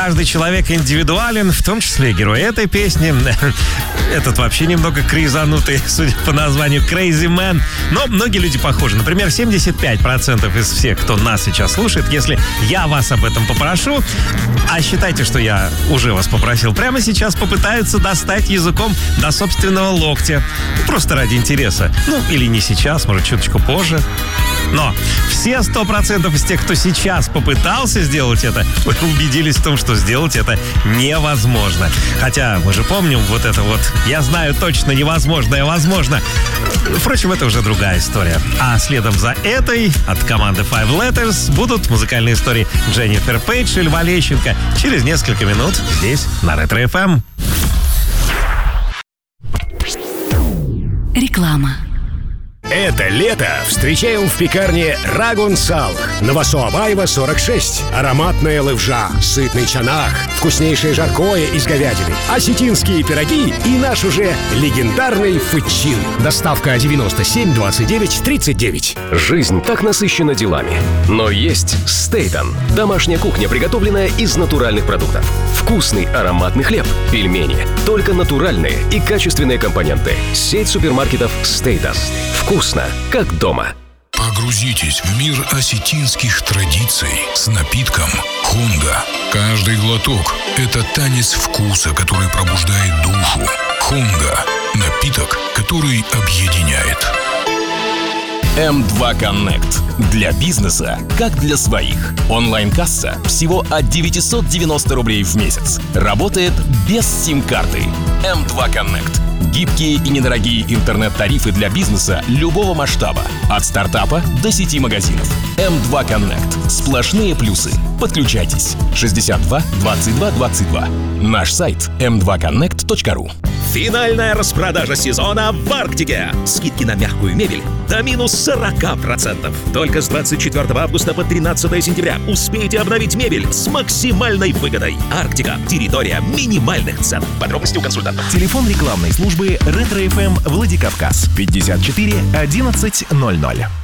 Каждый человек индивидуален, в том числе и герой этой песни. Этот вообще немного крейзанутый, судя по названию, Crazy Man. Но многие люди похожи. Например, 75% из всех, кто нас сейчас слушает, если я вас об этом попрошу, а считайте, что я уже вас попросил, прямо сейчас попытаются достать языком до собственного локтя. Просто ради интереса. Ну, или не сейчас, может, чуточку позже. Но все 100% из тех, кто сейчас попытался сделать это, убедились в том, что сделать это невозможно. Хотя мы же помним вот это вот «я знаю точно, невозможное возможно». Впрочем, это уже другая история. А следом за этой от команды Five Letters будут музыкальные истории Дженнифер Пейдж и Льва Лещенко через несколько минут здесь, на Ретро FM. Реклама. Это лето встречаем в пекарне Рагун Салх. Новосоабаева, 46. Ароматная левжа, сытный чанах, вкуснейшее жаркое из говядины, осетинские пироги и наш уже легендарный фычин. Доставка 97 29 39. Жизнь так насыщена делами. Но есть Стейтон. Домашняя кухня, приготовленная из натуральных продуктов. Вкусный ароматный хлеб, пельмени. Только натуральные и качественные компоненты. Сеть супермаркетов Стейтон. Вкусно, как дома. Погрузитесь в мир осетинских традиций с напитком «Хунга». Каждый глоток – это танец вкуса, который пробуждает душу. «Хунга» – напиток, который объединяет. М2 Connect. Для бизнеса, как для своих. Онлайн-касса всего от 990 рублей в месяц. Работает без сим-карты. М2 Connect. Гибкие и недорогие интернет-тарифы для бизнеса любого масштаба. От стартапа до сети магазинов. М2 Connect. Сплошные плюсы. Подключайтесь. 62 22 22. Наш сайт m2connect.ru. Финальная распродажа сезона в Арктике. Скидки на мягкую мебель до минус 40%. Только с 24 августа по 13 сентября успейте обновить мебель с максимальной выгодой. Арктика. Территория минимальных цен. Подробности у консультантов. Телефон рекламной службы Ретро FM Владикавказ 54 11 00.